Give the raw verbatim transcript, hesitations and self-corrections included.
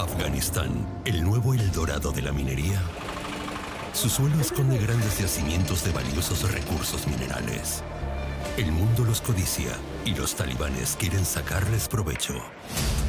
Afganistán, el nuevo Eldorado de la minería. Su suelo esconde grandes yacimientos de valiosos recursos minerales. El mundo los codicia y los talibanes quieren sacarles provecho.